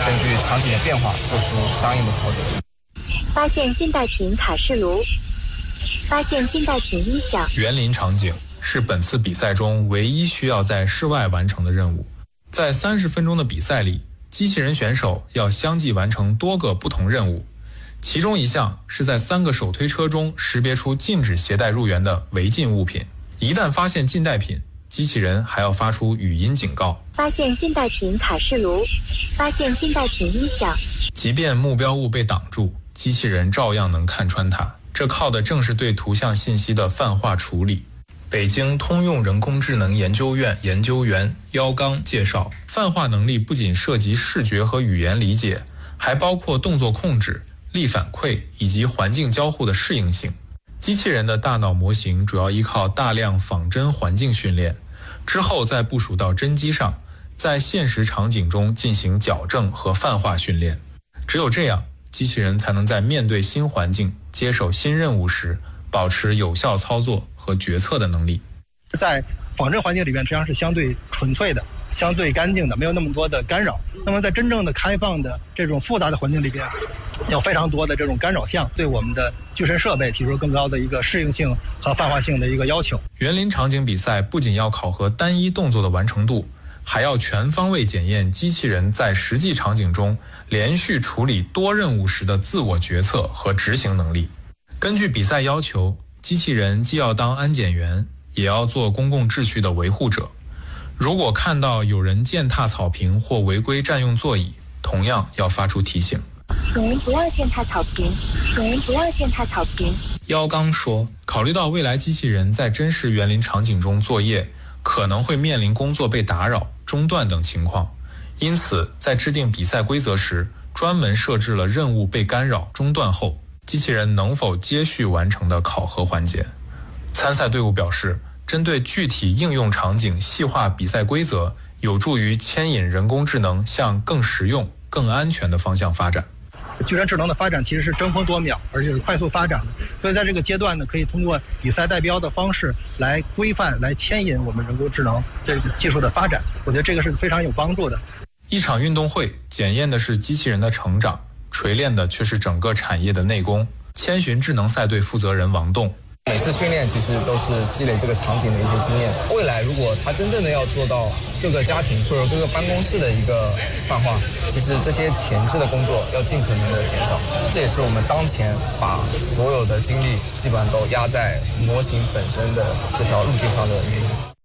根据场景的变化做出相应的调整。 发现近代品卡式炉，发现近代品音响。 园林场景是本次比赛中唯一需要在室外完成的任务。在30分钟的比赛里，机器人选手要相继完成多个不同任务，其中一项是在3个手推车中识别出禁止携带入园的违禁物品。一旦发现禁带品，机器人还要发出语音警告。 发现禁带品卡式炉，发现禁带品音响。 即便目标物被挡住，机器人照样能看穿它，这靠的正是对图像信息的泛化处理。北京通用人工智能研究院研究员姚刚介绍，泛化能力不仅涉及视觉和语言理解，还包括动作控制、力反馈以及环境交互的适应性。机器人的大脑模型主要依靠大量仿真环境训练，之后再部署到真机上，在现实场景中进行矫正和泛化训练。只有这样，机器人才能在面对新环境、接手新任务时，保持有效操作和决策的能力。 在仿真环境里面，实际上是相对纯粹的、相对干净的，没有那么多的干扰。那么在真正的开放的这种复杂的环境里边，有非常多的这种干扰项，对我们的具身设备提出更高的一个适应性和泛化性的一个要求。 园林场景比赛不仅要考核单一动作的完成度，还要全方位检验机器人在实际场景中连续处理多任务时的自我决策和执行能力。根据比赛要求，机器人既要当安检员，也要做公共秩序的维护者。如果看到有人践踏草坪或违规占用座椅，同样要发出提醒。 请人不要践踏草坪，请人不要践踏草坪。 姚刚说，考虑到未来机器人在真实园林场景中作业，可能会面临工作被打扰、中断等情况，因此在制定比赛规则时，专门设置了任务被干扰、中断后机器人能否接续完成的考核环节。参赛队伍表示，针对具体应用场景细化比赛规则，有助于牵引人工智能向更实用、更安全的方向发展。 具身智能的发展其实是争分夺秒，而且是快速发展的，所以在这个阶段呢，可以通过比赛代标的方式来规范、来牵引我们人工智能这个技术的发展。我觉得这个是非常有帮助的。 一场运动会检验的是机器人的成长，锤炼的却是整个产业的内功。千寻智能赛队负责人王栋， 每次训练其实都是积累这个场景的一些经验。未来如果它真正的要做到各个家庭或者各个办公室的一个泛化，其实这些前置的工作要尽可能的减少。这也是我们当前把所有的精力基本上都压在模型本身的这条路径上的原因。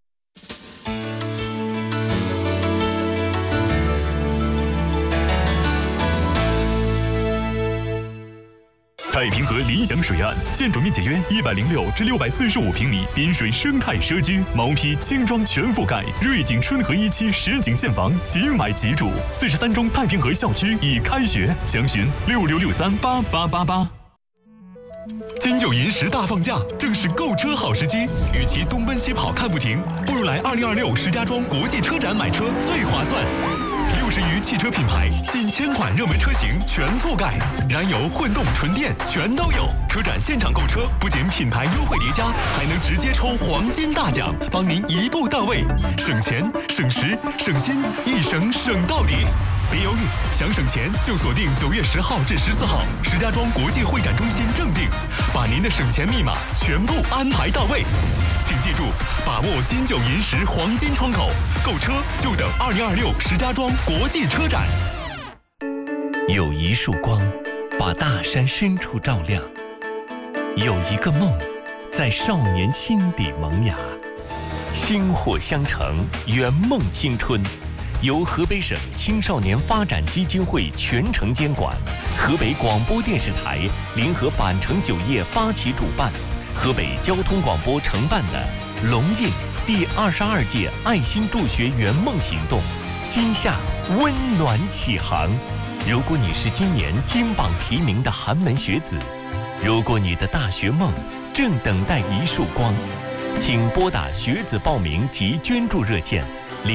太平河理想水岸，建筑面积约106至645平米，滨水生态社区，毛坯轻装全覆盖，瑞景春和1期实景现房，即买即住。43中太平河校区已开学，详询6663888888。金九银10大放假，正是购车好时机。与其东奔西跑看不停，不如来2026石家庄国际车展买车最划算。60余汽车品牌，近1000款热门车型全覆盖，燃油、混动、纯电全都有。车展现场购车，不仅品牌优惠叠加，还能直接抽黄金大奖，帮您一步到位，省钱、省时、省心，一省省到底。别犹豫，想省钱就锁定9月10号至14号，石家庄国际会展中心正定，把您的省钱密码全部安排到位。请记住，把握金九银10黄金窗口，购车就等2026石家庄国际车展。 有一束光，把大山深处照亮；有一个梦，在少年心底萌芽。薪火相承，圆梦青春。由河北省青少年发展基金会全程监管，河北广播电视台联合板城酒业发起主办，河北交通广播承办的龙印第22届爱心助学圆梦行动，今夏温暖启航。如果你是今年金榜题名的寒门学子，如果你的大学梦正等待一束光，请拨打学子报名及捐助热线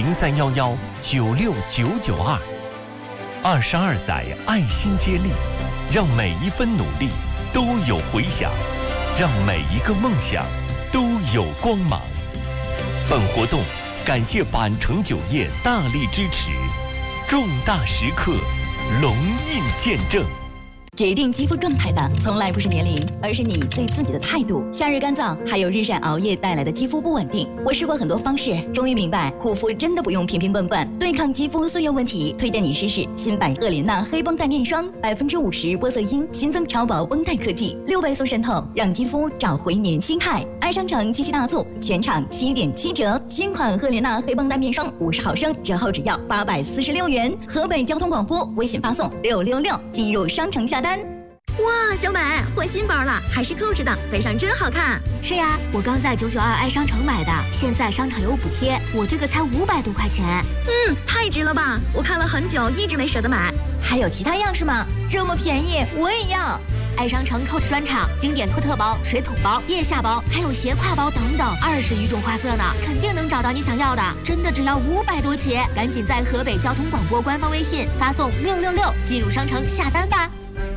0311969992。22载爱心接力，让每一分努力都有回响，让每一个梦想都有光芒。本活动感谢板城酒业大力支持，重大时刻龙印见证。 决定肌肤状态的从来不是年龄，而是你对自己的态度。夏日干燥，还有日晒熬夜带来的肌肤不稳定。我试过很多方式，终于明白护肤真的不用瓶瓶罐罐。对抗肌肤岁月问题，推荐你试试新版赫莲娜黑绷带面霜，50%玻色因，新增超薄绷带科技，6倍速渗透，让肌肤找回年轻态。爱商城七夕大促，全场7.7折，新款赫莲娜黑绷带面霜50毫升，折后只要846元。河北交通广播微信发送666，进入商城下单。哇，小美换新包了，还是扣着的，背上真好看。 是呀，我刚在992爱商城买的，现在商场有补贴，我这个才500多块钱。 太值了吧！我看了很久，一直没舍得买。还有其他样式吗？这么便宜，我也要。 爱商城 Coach 专场，经典托特包、水桶包、腋下包，还有斜挎包等等，20余种花色呢，肯定能找到你想要的。真的只要500多起，赶紧在河北交通广播官方微信发送666，进入商城下单吧。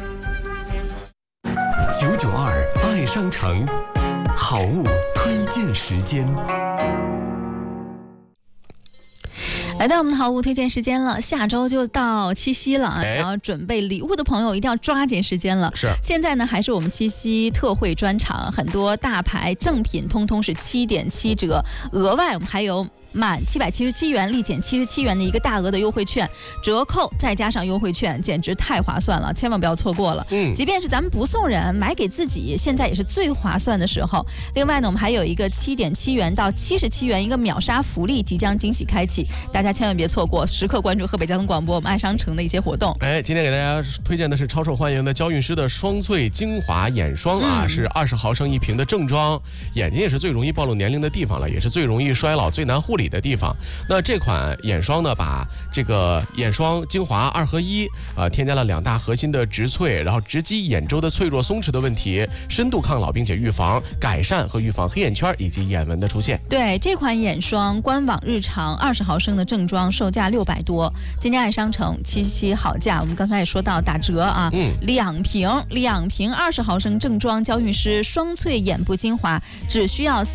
992爱商城，好物推荐时间。 来到我们的好物推荐时间了，下周就到七夕了啊！想要准备礼物的朋友一定要抓紧时间了。 是， 现在呢还是我们七夕特惠专场，很多大牌正品通通是7.7折，额外我们还有满777元立减77元的一个大额的优惠券，折扣再加上优惠券，简直太划算了，千万不要错过了。即便是咱们不送人，买给自己，现在也是最划算的时候。另外呢，我们还有一个7.7元到77元一个秒杀福利即将惊喜开启，大家千万别错过，时刻关注河北交通广播我们爱商城的一些活动。 今天给大家推荐的是超受欢迎的娇韵诗的双萃精华眼霜啊，是20毫升1瓶的正装，眼睛也是最容易暴露年龄的地方了，也是最容易衰老、最难护理的地方。那这款眼霜呢，把这个眼霜精华2合1，添加了2大核心的植萃，然后直击眼周的脆弱松弛的问题，深度抗老，并且预防、改善和预防黑眼圈以及眼纹的出现。 对，这款眼霜官网日常20毫升的正装售价600多，今天爱商城七夕好价，我们刚才也说到打折啊，2瓶20毫升正装娇韵诗双萃眼部精华只需要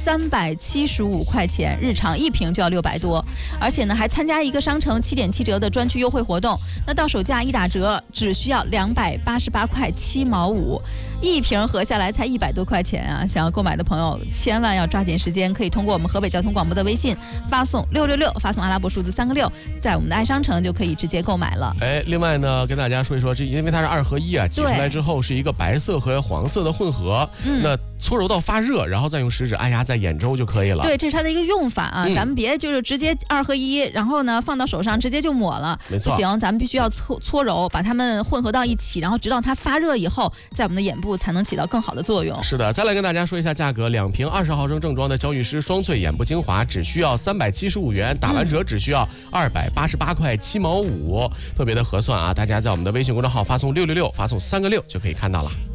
375块钱，日常1瓶就要600多，而且呢还参加一个商城7.7折的专区优惠活动，那到手价一打折只需要288块7毛5，一瓶合下来才100多块钱啊！想要购买的朋友千万要抓紧时间，可以通过我们河北交通广播的微信发送666，发送阿拉伯数字3个6，在我们的爱商城就可以直接购买了。 另外呢，跟大家说一说，这因为它是2合1啊，挤出来之后是一个白色和黄色的混合，那搓揉到发热，然后再用食指按压在眼周就可以了。 对，这是它的一个用法啊，咱们别就是直接2合1，然后呢放到手上直接就抹了， 没错， 不行，咱们必须要搓揉，把它们混合到一起，然后直到它发热以后，在我们的眼部才能起到更好的作用。 是的，再来跟大家说一下价格，2瓶20毫升正装的娇韵诗双萃眼部精华只需要375元，打完折只需要288块7毛5，特别的合算啊！大家在我们的微信公众号发送666，发送3个6就可以看到了。